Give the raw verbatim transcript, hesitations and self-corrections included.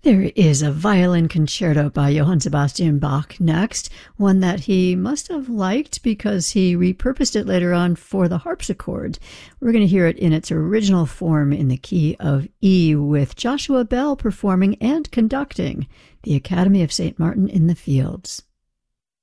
There is a violin concerto by Johann Sebastian Bach next, one that he must have liked because he repurposed it later on for the harpsichord. We're going to hear it in its original form in the key of E, with Joshua Bell performing and conducting the Academy of Saint Martin in the Fields.